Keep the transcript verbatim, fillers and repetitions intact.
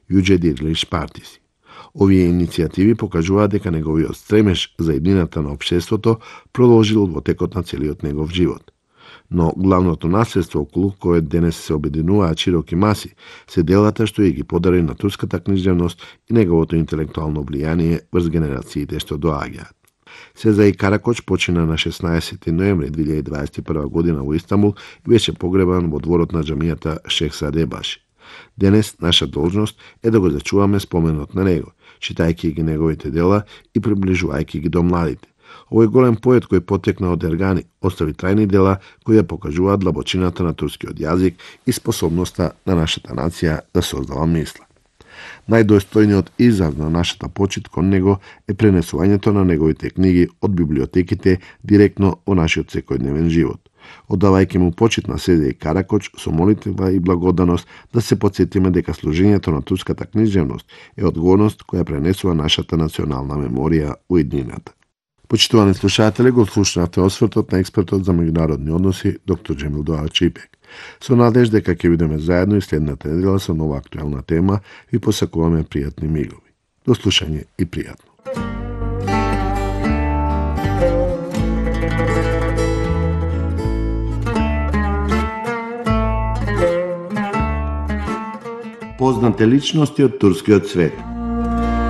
Juđe dirliš partisi. Ovие иницијативи покажуваат дека неговиот стремеж за еднината на општеството продолжил во текот на целиот негов живот. Но главното наследство околу кое денес се обединуваат широки маси се делата што ја ги подари на турската книжевност и неговото интелектуално влијание врз генерациите што доаѓаат. Сезај Каракоч почина на шеснаесети ноември две илјади дваесет и прва година во Истанбул и беше погребан во дворот на џамијата Шехзаде Баши. Денес наша должност е да го зачуваме споменот на него, читајќи ги неговите дела и приближувајќи ги до младите. Овој голем поет кој потекна од Ергани остави трајни дела кои ја покажуваат длабочината на турскиот јазик и способноста на нашата нација да создава мисла. Најдостојниот израз на нашата почит кон него е пренесувањето на неговите книги од библиотеките директно во нашиот секојдневен живот. Оддавајќи му почит на Сезај Каракоч со молитва и благодарност да се потсетиме дека служењето на турската книжевност е одговорност која пренесува нашата национална меморија у еднината. Почитувани слушатели, го слушнавте освртот на експертот за меѓународни односи доктор Џемил Доа Чипек. Со надеж дека ќе бидеме заедно и следната недела со нова актуелна тема, ви посакуваме пријатни мигови. До слушање и пријатно. Познате личности од турскиот свет.